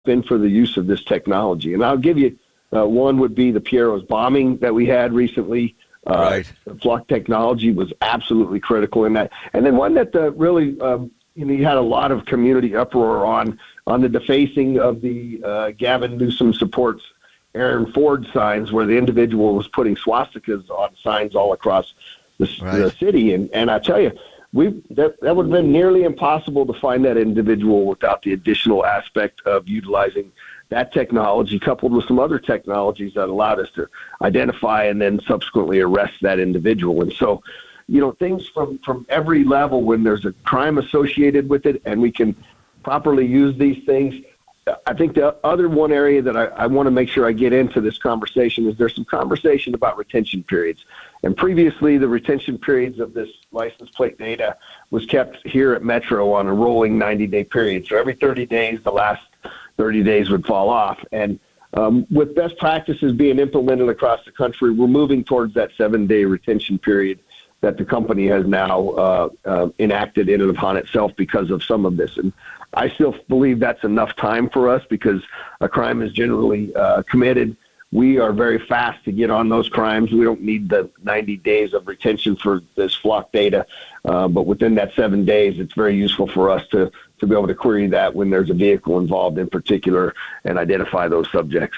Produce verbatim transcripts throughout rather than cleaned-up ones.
in for the use of this technology. And I'll give you uh, one would be the Piero's bombing that we had recently. Uh, right. The Flock technology was absolutely critical in that. And then one that uh, really, um, you know, you had a lot of community uproar on, on the defacing of the uh, Gavin Newsom supports Aaron Ford signs, where the individual was putting swastikas on signs all across the, right. the city. And, and I tell you, we that, that would have been nearly impossible to find that individual without the additional aspect of utilizing that technology, coupled with some other technologies that allowed us to identify and then subsequently arrest that individual. And so, you know, things from, from every level, when there's a crime associated with it and we can properly use these things. I think the other one area that I, I want to make sure I get into this conversation is there's some conversation about retention periods. And previously, the retention periods of this license plate data was kept here at Metro on a rolling ninety-day period. So every thirty days, the last thirty days would fall off. And um, with best practices being implemented across the country, we're moving towards that seven-day retention period that the company has now uh, uh, enacted in and upon itself because of some of this. And I still believe that's enough time for us because a crime is generally uh, committed. We are very fast to get on those crimes. We don't need the ninety days of retention for this Flock data, uh, but within that seven days, it's very useful for us to, to be able to query that when there's a vehicle involved in particular and identify those subjects.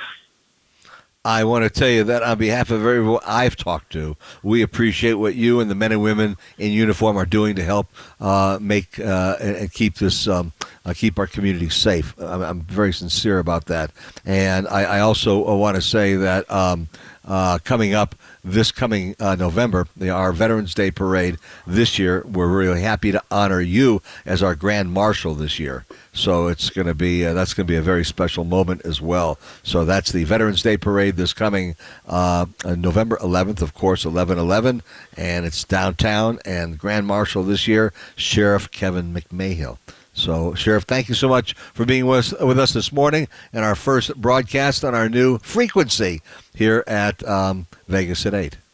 I want to tell you that on behalf of everyone I've talked to, we appreciate what you and the men and women in uniform are doing to help uh, make uh, and keep this um, uh, keep our community safe. I'm, I'm very sincere about that, and I, I also want to say that um, uh, coming up this coming uh, November, the, our Veterans Day Parade this year, we're really happy to honor you as our Grand Marshal this year. So it's going to be uh, that's going to be a very special moment as well. So that's the Veterans Day Parade this coming uh, November eleventh, of course, eleven eleven, and it's downtown. And Grand Marshal this year, Sheriff Kevin McMahill. So, Sheriff, thank you so much for being with us, with us this morning and our first broadcast on our new frequency here at um, Vegas at eight.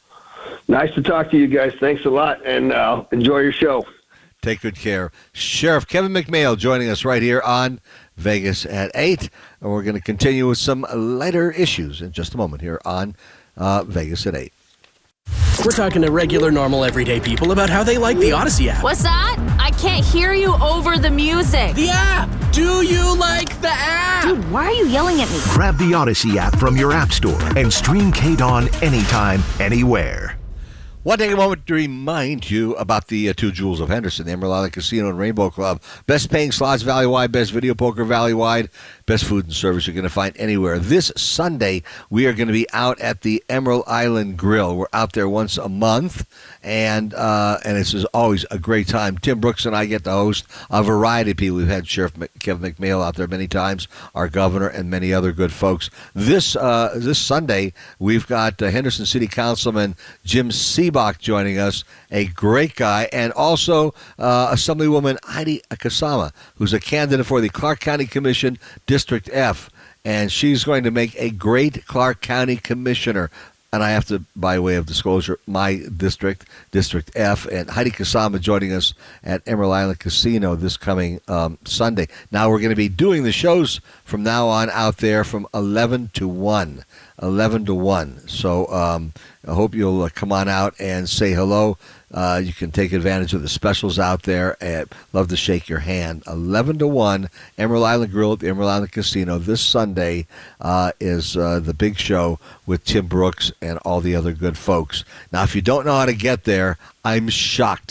Nice to talk to you guys. Thanks a lot, and uh, enjoy your show. Take good care. Sheriff Kevin McMahill joining us right here on Vegas at eight. And we're going to continue with some lighter issues in just a moment here on uh, Vegas at eight. We're talking to regular, normal, everyday people about how they like the Odyssey app. What's that? I can't hear you over the music. The app! Do you like the app? Dude, why are you yelling at me? Grab the Odyssey app from your app store and stream K D O N anytime, anywhere. Want to take a moment to remind you about the uh, two Jewels of Henderson, the Emerald Island Casino and Rainbow Club. Best paying slots valley-wide, best video poker valley-wide, best food and service you're going to find anywhere. This Sunday, we are going to be out at the Emerald Island Grill. We're out there once a month, and uh, and this is always a great time. Tim Brooks and I get to host a variety of people. We've had Sheriff Mc- Kevin McMahill out there many times, our governor, and many other good folks. This uh, this Sunday, we've got uh, Henderson City Councilman Jim Seabach joining us, a great guy, and also uh, Assemblywoman Heidi Kasama, who's a candidate for the Clark County Commission District F, and she's going to make a great Clark County Commissioner. And I have to, by way of disclosure, my district, District F, and Heidi Kasama joining us at Emerald Island Casino this coming um, Sunday. Now we're going to be doing the shows from now on out there from eleven to one. eleven to one. So um, I hope you'll uh, come on out and say hello. Uh, you can take advantage of the specials out there. And love to shake your hand. eleven to one, Emerald Island Grill at the Emerald Island Casino. This Sunday uh, is uh, the big show with Tim Brooks and all the other good folks. Now, if you don't know how to get there, I'm shocked.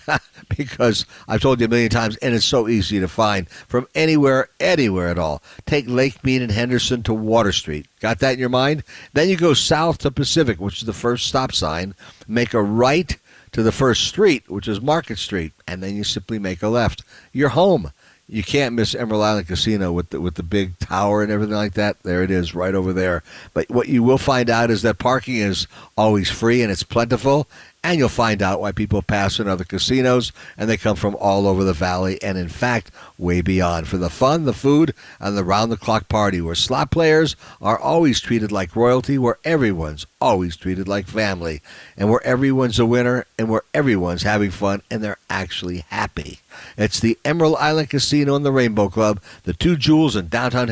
Because I've told you a million times, and it's so easy to find from anywhere, anywhere at all. Take Lake Mead and Henderson to Water Street. Got that in your mind? Then you go south to Pacific, which is the first stop sign. Make a right to the first street, which is Market Street, and then you simply make a left. You're home. You can't miss Emerald Island Casino with the, with the big tower and everything like that. There it is, right over there. But what you will find out is that parking is always free and it's plentiful. and you'll find out why people pass in other casinos, and they come from all over the valley, and in fact, way beyond, for the fun, the food, and the round-the-clock party, where slot players are always treated like royalty, where everyone's always treated like family, and where everyone's a winner, and where everyone's having fun, and they're actually happy. It's the Emerald Island Casino and the Rainbow Club, the Two Jewels in downtown